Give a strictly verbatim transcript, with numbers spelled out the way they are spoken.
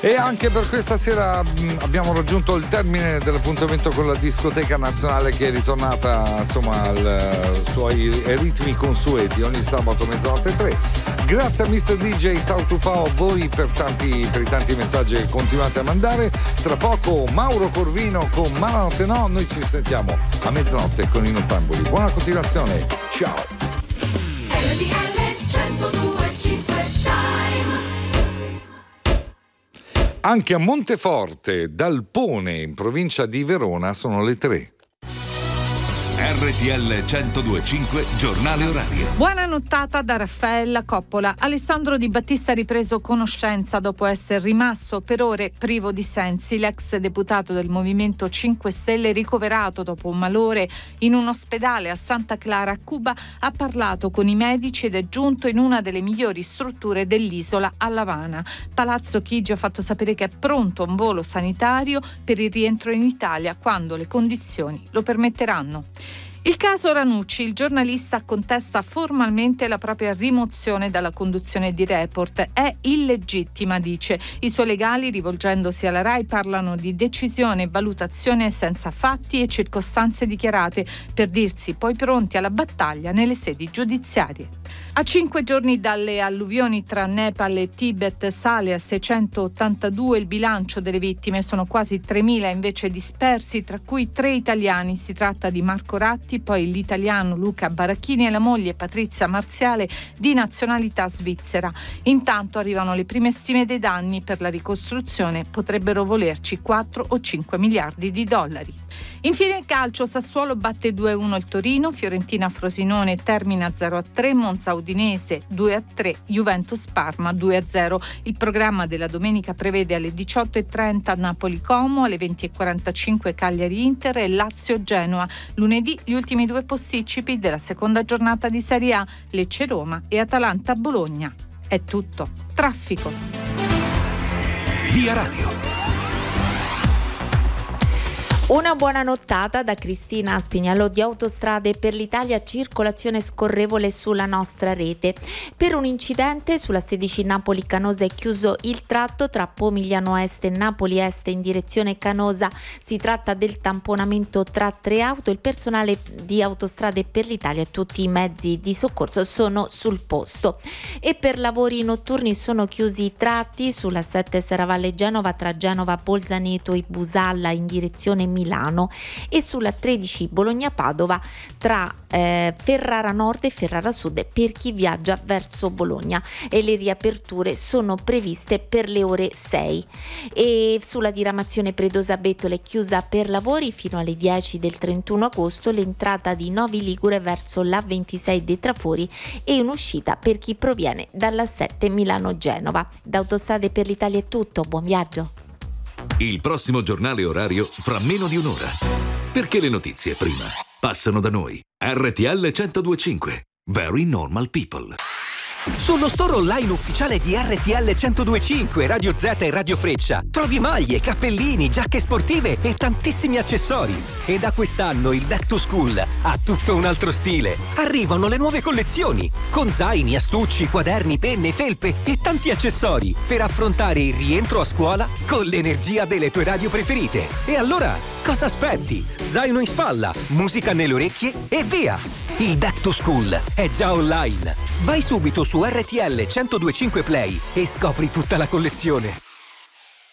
E anche per questa sera mh, abbiamo raggiunto il termine dell'appuntamento con la discoteca nazionale, che è ritornata insomma ai suoi ritmi consueti ogni sabato mezzanotte e tre. Grazie a mister D J Sautufao, a voi per tanti, per i tanti messaggi che continuate a mandare. Tra poco Mauro Corvino con Malanotte No, noi ci sentiamo a mezzanotte con i Nottamboli. Buona continuazione, ciao. Anche a Monteforte, Dalpone, in provincia di Verona, sono le tre. R T L centodue e cinque, giornale orario. Buona nottata da Raffaella Coppola. Alessandro Di Battista ha ripreso conoscenza dopo essere rimasto per ore privo di sensi. L'ex deputato del Movimento cinque Stelle, ricoverato dopo un malore in un ospedale a Santa Clara a Cuba, ha parlato con i medici ed è giunto in una delle migliori strutture dell'isola, a L'Avana. Palazzo Chigi ha fatto sapere che è pronto un volo sanitario per il rientro in Italia quando le condizioni lo permetteranno. Il caso Ranucci, il giornalista contesta formalmente la propria rimozione dalla conduzione di Report. È illegittima, dice. I suoi legali, rivolgendosi alla RAI, parlano di decisione e valutazione senza fatti e circostanze dichiarate, per dirsi poi pronti alla battaglia nelle sedi giudiziarie. A cinque giorni dalle alluvioni tra Nepal e Tibet sale a seicentottantadue il bilancio delle vittime, sono quasi tremila invece dispersi, tra cui tre italiani. Si tratta di Marco Ratti, poi l'italiano Luca Baracchini e la moglie Patrizia Marziale, di nazionalità svizzera. Intanto arrivano le prime stime dei danni. Per la ricostruzione potrebbero volerci quattro o cinque miliardi di dollari. Infine il calcio, Sassuolo batte due a uno il Torino, Fiorentina Frosinone termina zero a tre, Monza Udinese due a tre, Juventus Parma due a zero. Il programma della domenica prevede alle diciotto e trenta Napoli Como, alle venti e quarantacinque Cagliari Inter e Lazio Genoa. Lunedì gli ultimi due posticipi della seconda giornata di Serie A, Lecce Roma e Atalanta Bologna. È tutto. Traffico. Via Radio. Una buona nottata da Cristina Spignalo di Autostrade per l'Italia, circolazione scorrevole sulla nostra rete. Per un incidente sulla sedici Napoli-Canosa è chiuso il tratto tra Pomigliano Est e Napoli Est in direzione Canosa. Si tratta del tamponamento tra tre auto. Il personale di Autostrade per l'Italia e tutti i mezzi di soccorso sono sul posto. E per lavori notturni sono chiusi i tratti sulla sette Serravalle Genova tra Genova Bolzaneto e Busalla in direzione Milano e sulla tredici Bologna-Padova tra eh, Ferrara Nord e Ferrara Sud per chi viaggia verso Bologna, e le riaperture sono previste per le ore sei. E sulla diramazione Predosa-Bettola è chiusa per lavori fino alle dieci del trentuno agosto l'entrata di Novi Ligure verso l'A ventisei dei Trafori e un'uscita per chi proviene dalla sette Milano-Genova. Da Autostrade per l'Italia è tutto, buon viaggio. Il prossimo giornale orario fra meno di un'ora. Perché le notizie prima passano da noi. R T L centodue e cinque. Very Normal People. Sullo store online ufficiale di R T L centodue e cinque, Radio Z e Radio Freccia trovi maglie, cappellini, giacche sportive e tantissimi accessori. E da quest'anno il Back to School ha tutto un altro stile. Arrivano le nuove collezioni con zaini, astucci, quaderni, penne, felpe e tanti accessori per affrontare il rientro a scuola con l'energia delle tue radio preferite. E allora, cosa aspetti? Zaino in spalla, musica nelle orecchie e via! Il Back to School è già online. Vai subito su R T L centodue e cinque Play e scopri tutta la collezione.